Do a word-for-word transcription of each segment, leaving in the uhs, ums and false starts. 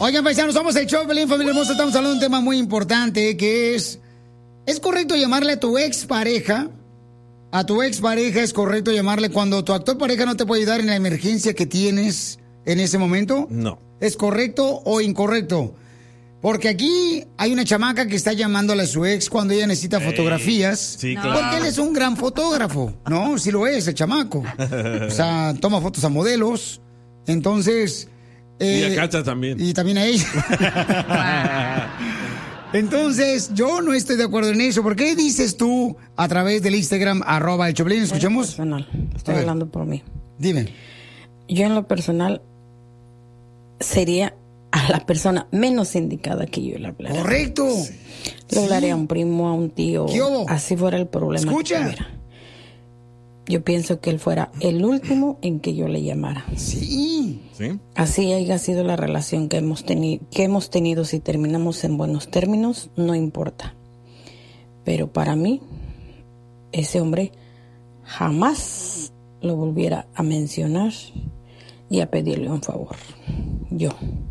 Oigan, paisanos, somos el show, Pelín, familia hermosa. Estamos hablando de un tema muy importante que es... ¿Es correcto llamarle a tu expareja? A tu expareja es correcto llamarle cuando tu actual pareja no te puede ayudar en la emergencia que tienes en ese momento. No. ¿Es correcto o incorrecto? Porque aquí hay una chamaca que está llamándole a su ex cuando ella necesita Ey, fotografías. Sí, claro. Porque él es un gran fotógrafo, ¿no? Sí lo es, el chamaco. O sea, toma fotos a modelos. Entonces... Eh, y a Cacha también. Y también a ella. Entonces, yo no estoy de acuerdo en eso. ¿Por qué dices tú a través del Instagram, arroba el Choplin? ¿Escuchemos? Personal. Estoy hablando por mí. Dime. Yo en lo personal sería a la persona menos indicada que yo le hablara. ¡Correcto! Le hablaría sí. a un primo, a un tío. ¿Qué hubo? Así fuera el problema. Escucha. Que tuviera. Yo pienso que él fuera el último en que yo le llamara. Sí. ¿Sí? Así haya sido la relación que hemos, teni- que hemos tenido. Si terminamos en buenos términos, no importa. Pero para mí, ese hombre jamás lo volviera a mencionar y a pedirle un favor. Yo.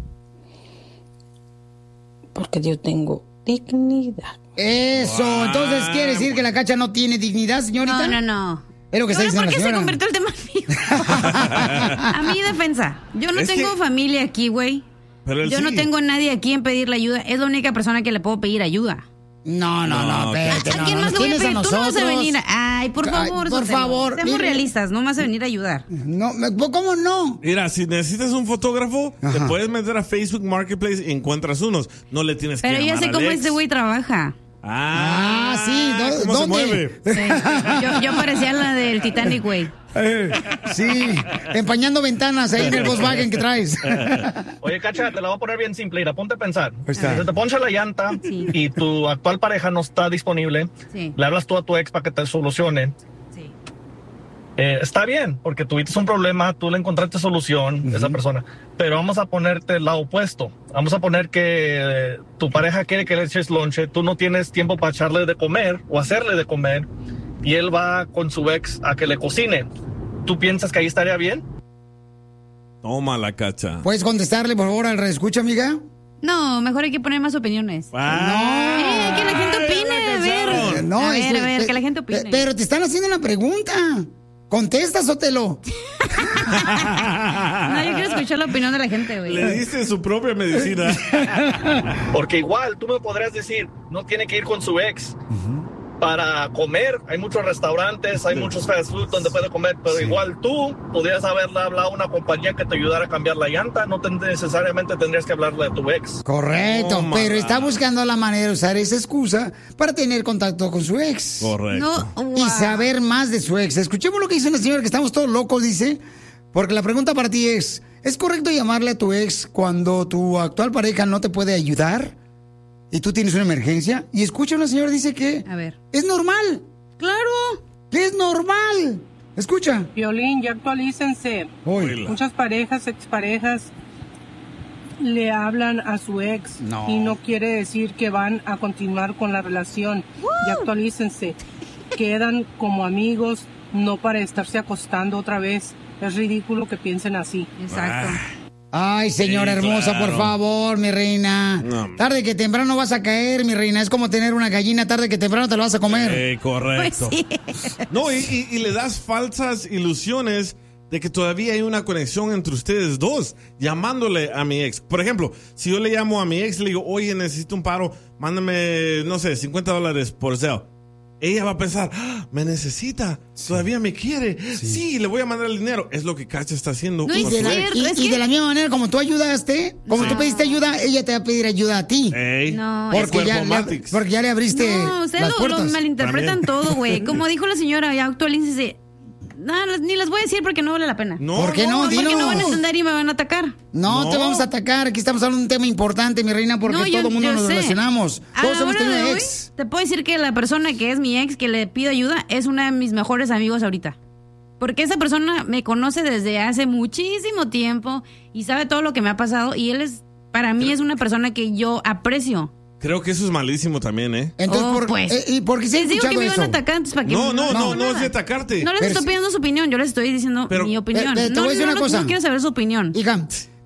Porque yo tengo dignidad. Eso. Wow. Entonces, ¿quiere decir que la Cacha no tiene dignidad, señorita? No, no, no. Es lo que está diciendo ¿Por qué la se señora? convirtió el tema mío? A mi defensa. Yo no es tengo que... familia aquí, güey. Yo sí. no tengo a nadie aquí en pedirle ayuda. Es la única persona que le puedo pedir ayuda. No, no, no, no espérate. ¿A quién no, más le voy a pedir? a Tú no vas a venir. Ay, por favor. Ay, por Sotelo. favor. Seamos realistas, no vas a venir a ayudar. No, ¿cómo no? Mira, si necesitas un fotógrafo, Ajá. te puedes meter a Facebook Marketplace y encuentras unos. No le tienes que Pero llamar ya sé cómo este güey trabaja. Ah, ah, sí. ¿Dó- ¿Cómo ¿Dónde? se mueve? Sí. Yo, yo parecía la del Titanic, güey. Eh, sí, empañando ventanas ahí en el Volkswagen que traes. Oye, Cacha, te la voy a poner bien simple. Mira, ponte a pensar. Ahí está. Si se te poncha la llanta Sí. y tu actual pareja no está disponible, Sí. le hablas tú a tu ex para que te solucione. Sí. Eh, está bien, porque tuviste un problema, tú le encontraste solución a esa persona. Pero vamos a ponerte el lado opuesto. Vamos a poner que eh, tu pareja quiere que le eches lonche, tú no tienes tiempo para echarle de comer o hacerle de comer, y él va con su ex a que le cocine. ¿Tú piensas que ahí estaría bien? Toma la Cacha. ¿Puedes contestarle, por favor, al reescucha, amiga? No, mejor hay que poner más opiniones. Ah, Eh, que la gente opine, a ver. Eh, no, a ver, este, a ver, pe- que la gente opine. pe- Pero te están haciendo una pregunta. Contesta, Sotelo. No, yo quiero escuchar la opinión de la gente, güey. Le diste su propia medicina. Porque igual tú me podrías decir, no tiene que ir con su ex para comer. Hay muchos restaurantes, hay muchos fast food donde puede comer, pero Sí. igual tú podrías haberle hablado a una compañía que te ayudara a cambiar la llanta. No te- necesariamente tendrías que hablarle a tu ex. Correcto, Oh, pero my está God. buscando la manera de usar esa excusa para tener contacto con su ex. Correcto. No, Y wow. saber más de su ex. Escuchemos lo que dice una señora que estamos todos locos, dice. Porque la pregunta para ti es, ¿es correcto llamarle a tu ex cuando tu actual pareja no te puede ayudar? Y tú tienes una emergencia. Y escucha, una señora dice que A ver. es normal. Claro. Que es normal. Escucha. Violín, ya actualícense. Hoy. Muchas parejas, exparejas, le hablan a su ex No. y no quiere decir que van a continuar con la relación. Ya actualícense. Quedan como amigos, no para estarse acostando otra vez. Es ridículo que piensen así. Exacto. Ay, señora Sí, hermosa, claro. por favor, mi reina. No. Tarde que temprano vas a caer, mi reina. Es como tener una gallina, tarde que temprano te la vas a comer. Eh, correcto. Pues sí. No, y, y- y le das falsas ilusiones de que todavía hay una conexión entre ustedes dos, llamándole a mi ex. Por ejemplo, si yo le llamo a mi ex y le digo, oye, necesito un paro, mándame, no sé, cincuenta dólares por Zelle. Ella va a pensar, ¡ah, me necesita, todavía me quiere. Sí. le voy a mandar el dinero. Es lo que Cacha está haciendo. No, con y Y su de, la, ex. y- es y que- de la misma manera, como tú ayudaste, como No. tú pediste ayuda, ella te va a pedir ayuda a ti. Ey, No, es Porque ya, Cuerpo le, Matix. porque ya le abriste No, ustedes las lo, lo puertas. malinterpretan También. todo, güey. Como dijo la señora, ya actualícense. No, ni les voy a decir porque no vale la pena. No, ¿Por qué no? Porque Dinos. no van a entender y me van a atacar. No, No. te vamos a atacar. Aquí estamos hablando de un tema importante, mi reina, porque No, yo- todo el mundo yo nos sé. relacionamos. A Todos la hemos hora tenido de hoy, ex. te puedo decir que la persona que es mi ex, que le pido ayuda, es una de mis mejores amigos ahorita. Porque esa persona me conoce desde hace muchísimo tiempo y sabe todo lo que me ha pasado. Y él es, para mí, es una persona que yo aprecio. creo que eso es malísimo también, ¿eh? Entonces, Oh, por, pues. eh, ¿y por qué se ha Les digo que escuchado me iban eso? a atacar antes para que No, no, no, no nada. es de atacarte. No les Pero estoy si- pidiendo su opinión, yo les estoy diciendo Pero- mi opinión. Eh, eh, te no, voy a decir no, una no, cosa. no quiero saber su opinión. Hija,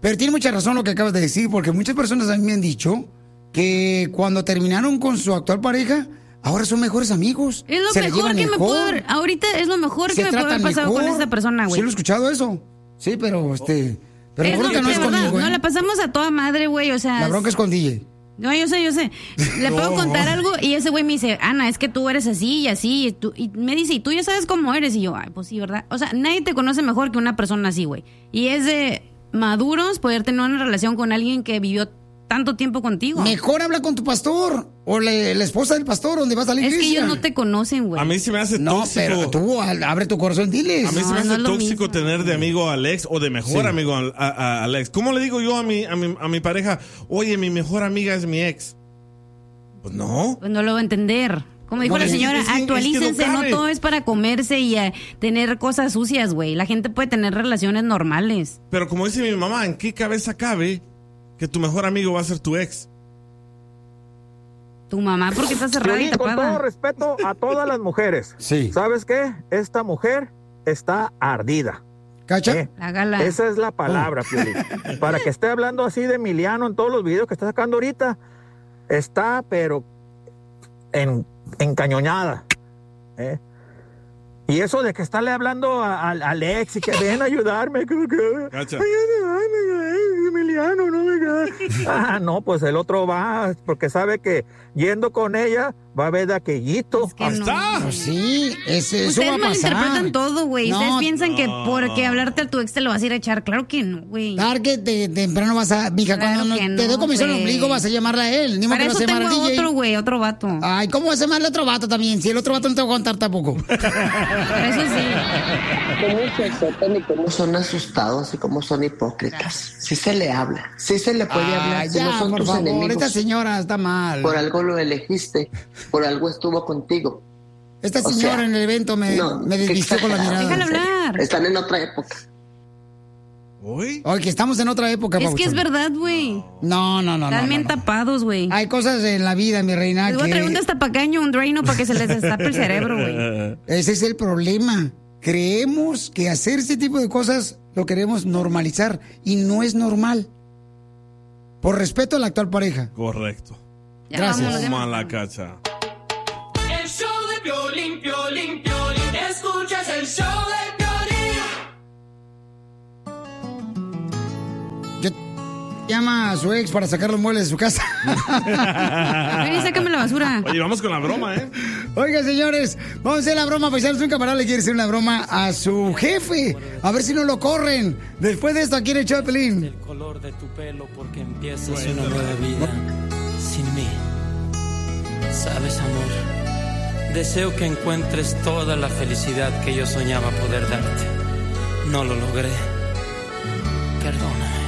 Pero tiene mucha razón lo que acabas de decir, porque muchas personas a mí me han dicho que cuando terminaron con su actual pareja, ahora son mejores amigos. Es lo se la mejor llevan que me mejor. puedo... Ahorita es lo mejor Se que me puede haber tratan pasado mejor. con esta persona, güey. Sí, lo he escuchado eso. Sí, pero este... Pero Es la lo bronca que no de es verdad, conmigo, ¿eh? no la pasamos a toda madre, güey, o sea... La bronca es con D J. No, yo sé, yo sé. Le puedo No. contar algo y ese güey me dice, Ana, es que tú eres así y así. Y, tú- y me dice, y tú ya sabes cómo eres. Y yo, ay, pues sí, ¿verdad? O sea, nadie te conoce mejor que una persona así, güey. Y es de maduros poder tener una relación con alguien que vivió tanto tiempo contigo. Mejor habla con tu pastor o le- la esposa del pastor donde vas a la Es iglesia. que ellos no te conocen, güey. A mí se me hace No, tóxico. pero tú al- abre tu corazón, diles. A mí se No, me no hace es lo tóxico mismo. tener de amigo a Alex o de mejor Sí. amigo a, a- a Alex. ¿Cómo le digo yo a mi, a, mi, a mi pareja, oye, mi mejor amiga es mi ex? Pues no. Pues no lo voy a entender. Como dijo No, la es que- señora, es que- es que no actualícense, no, cabe. todo es para comerse y eh, tener cosas sucias, güey. La gente puede tener relaciones normales. Pero como dice mi mamá, ¿en qué cabeza cabe que tu mejor amigo va a ser tu ex? Tu mamá, porque está cerrada y Piolín, con todo tapada. respeto a todas las mujeres. Sí. ¿Sabes qué? Esta mujer está ardida. ¿Cacha? ¿eh? La gala. Esa es la palabra, Piolín. Para que esté hablando así de Emiliano en todos los videos que está sacando ahorita, está, pero en, encañonada. ¿eh? Y eso de que estarle hablando a, a- a Alex y que ven a ayudarme. Que, que, Cacha. ayúdame, ay, Emiliano, no me hagas. Ah, no, pues el otro va, porque sabe que yendo con ella va a ver de aquellito. Es que Ahí no. está. Pues sí, es, eso va Ustedes a pasar. malinterpretan todo, güey. No, Ustedes piensan que no. porque hablarte a tu ex te lo vas a ir a echar. Claro que no, güey. Tarde de temprano vas a... Mija, Claro cuando no- que te no, dé comisión el güey. ombligo vas a llamarle a él. Ni modo Para que eso vas a tengo llamar a a D J. otro, güey, otro vato. Ay, ¿cómo vas a llamarle a otro vato también? Si el otro vato no te va a contar tampoco. Eso sí. Cómo se azotan y cómo son asustados y cómo son hipócritas. Sí se le habla, sí se le puede Ah, hablar, si ya, no son por tus favor, enemigos. esta señora está mal. Por algo lo elegiste, por algo estuvo contigo. Esta O señora sea, en el evento me, no, me qué desvistió con la exagerado, mirada. Déjala en serio. hablar. Están en otra época. ¿Uy? Oye, que estamos en otra época, Es que es Pabuchón. verdad, güey. No, no, no, no. Están no, bien no. tapados, güey. Hay cosas en la vida, mi reina, Les voy a traer un que... destapacaño, un draino para que se les destape el cerebro, güey. Ese es el problema. Creemos que hacer este tipo de cosas lo queremos normalizar y no es normal. Por respeto a la actual pareja. Correcto. Ya Gracias. vámonos, ya Toma vámonos. la cacha. El show de Piolín, Piolín, Piolín. Escuchas el show de Piolín. Yo llama a su ex para sacar los muebles de su casa. Ven y sácame la basura. Oye, vamos con la broma, ¿eh? Oiga, señores, vamos a hacer la broma, paisanos. Un camarada le quiere hacer una broma a su jefe. A ver si no lo corren. Después de esto, aquí en el show de Pelín. El color de tu pelo porque empiezas una nueva vida sin mí. Sabes, amor, deseo que encuentres toda la felicidad que yo soñaba poder darte. No lo logré. Perdóname.